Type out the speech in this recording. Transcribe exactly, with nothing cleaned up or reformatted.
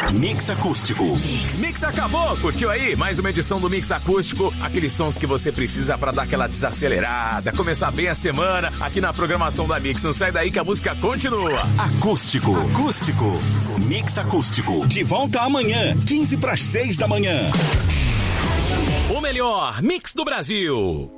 Mix Acústico. Mix. Mix acabou, curtiu aí? Mais uma edição do Mix Acústico. Aqueles sons que você precisa pra dar aquela desacelerada, começar bem a semana aqui na programação da Mix. Não sai daí que a música continua. Acústico. Acústico. Mix Acústico. De volta amanhã, quinze para as seis da manhã. O melhor Mix do Brasil.